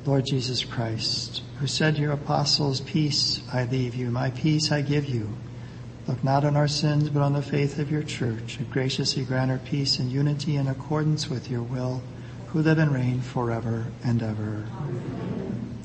Lord Jesus Christ, who said to your apostles, "Peace I leave you, my peace I give you," look not on our sins, but on the faith of your church, and graciously grant her peace and unity in accordance with your will, who live and reign forever and ever. Amen.